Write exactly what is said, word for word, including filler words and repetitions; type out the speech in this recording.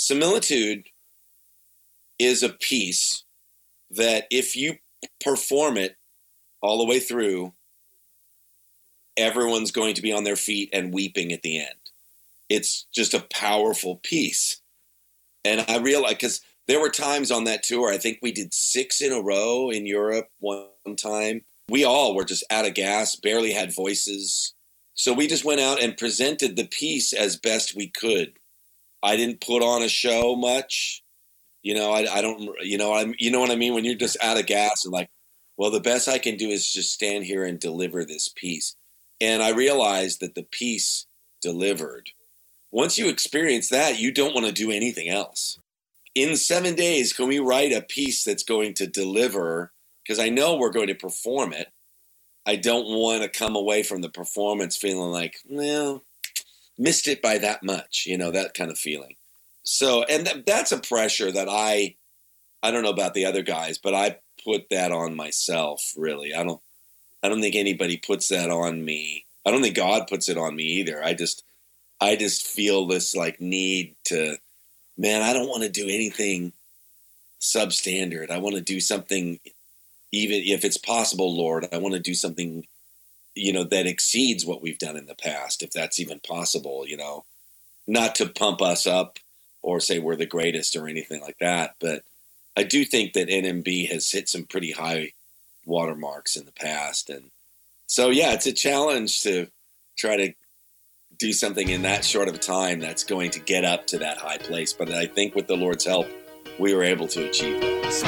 Similitude is a piece that if you perform it all the way through, everyone's going to be on their feet and weeping at the end. It's just a powerful piece. And I realized, because there were times on that tour, I think we did six in a row in Europe one time. We all were just out of gas, barely had voices. So we just went out and presented the piece as best we could. I didn't put on a show much. You know, I, I don't, you know, I, you know what I mean? When you're just out of gas and like, well, the best I can do is just stand here and deliver this piece. And I realized that the piece delivered. Once you experience that, you don't want to do anything else. In seven days, can we write a piece that's going to deliver? Because I know we're going to perform it. I don't want to come away from the performance feeling like, well, missed it by that much, you know, that kind of feeling. So, and th- that's a pressure that I, I don't know about the other guys, but I put that on myself, really. I don't, I don't think anybody puts that on me. I don't think God puts it on me either. I just, I just feel this like need to, man, I don't want to do anything substandard. I want to do something, even if it's possible, Lord, I want to do something, you know, that exceeds what we've done in the past, if that's even possible, you know, not to pump us up or say we're the greatest or anything like that. But I do think that N M B has hit some pretty high watermarks in the past. And so, yeah, it's a challenge to try to do something in that short of a time that's going to get up to that high place. But I think with the Lord's help, we were able to achieve that.